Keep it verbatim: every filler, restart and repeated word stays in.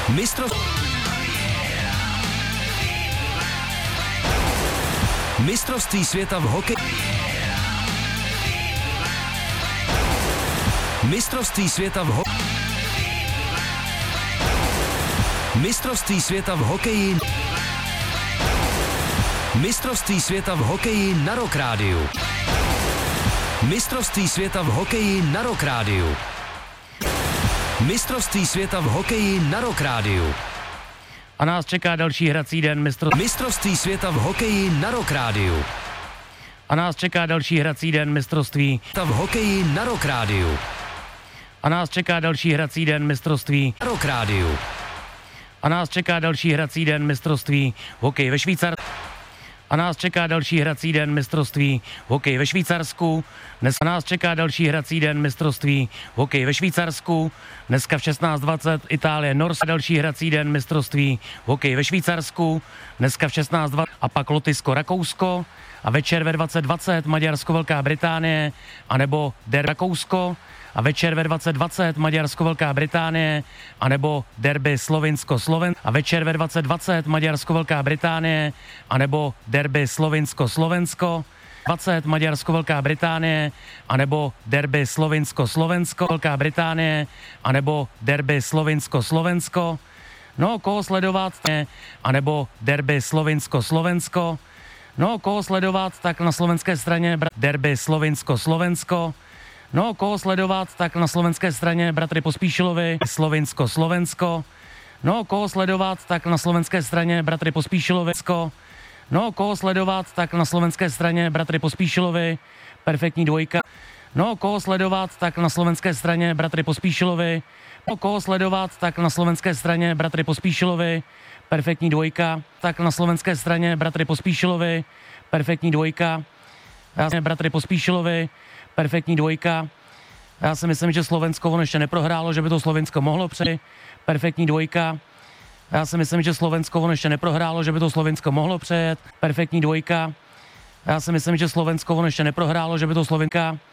Mistrov... Mistrovství světa v hokeji. Mistrovství světa v hokeji. Mistrovství světa v hokeji. Mistrovství světa v hokeji na Rock Rádiu. Mistrovství světa v hokeji na Rock Rádiu. Mistrovství světa v hokeji na Rock Rádiu. A nás čeká další hrací den mistrov... Mistrovství světa v hokeji na Rock Rádiu. A nás čeká další hrací den mistrovství... v hokeji na Rock Rádiu. A nás čeká další hrací den mistrovství... na Rock Rádiu. A nás čeká další hrací den mistrovství hokej ve Švýcarsku. A nás čeká další hrací den mistrovství hokej ve Švýcarsku. Dnes nás čeká další hrací den mistrovství hokej ve Švýcarsku. Dneska v šestnáct dvacet Itálie, Norska, další hrací den mistrovství hokej ve Švýcarsku. Dneska v šestnáct dvacet a pak Lotyšsko, Rakousko. A večer ve dvacet dvacet Maďarsko, Velká Británie, anebo derby Rakousko. A večer ve dvacet dvacet Maďarsko, Velká Británie, anebo derby Slovinsko, Sloven. A večer ve dvacet dvacet Maďarsko, Velká Británie, anebo derby Slovinsko, Slovensko. dvacet Maďarsko, Velká Británie, anebo derby Slovinsko, Slovensko, Velká Británie, anebo derby Slovinsko, Slovensko. No, koho sledovat, ne, anebo derby Slovinsko, Slovensko. No, koho sledovat, tak na slovenské straně derby Slovinsko, Slovensko. No, koho sledovat, tak na slovenské straně bratry Pospíšilovi, Slovinsko, Slovensko. No, koho sledovat, tak na slovenské straně bratry Pospíšilovi, No, koho sledovat, tak na slovenské straně bratry Pospíšilovi, perfektní dvojka. No, koho sledovat, tak na slovenské straně bratry Pospíšilovi. No, koho sledovat, tak na slovenské straně bratry Pospíšilovi, perfektní dvojka. Tak na slovenské straně bratry Pospíšilovi, perfektní dvojka. Já bratry Pospíšilovi, perfektní dvojka. Já si myslím, že Slovensko on ještě neprohrálo, že by to Slovensko mohlo přejít. Perfektní dvojka. Já si myslím, že Slovensko on ještě neprohrálo, že by to Slovensko mohlo přejet. Perfektní dvojka. Já si myslím, že Slovensko on ještě neprohrálo, že by to Slovenka